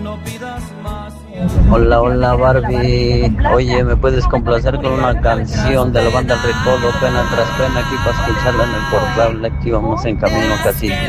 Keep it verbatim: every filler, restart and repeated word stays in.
Hola, hola Barbie. Oye, ¿me puedes complacer con una canción de la banda El Recodo, Pena tras Pena, aquí para escucharla en el portable? Aquí vamos en camino a casita.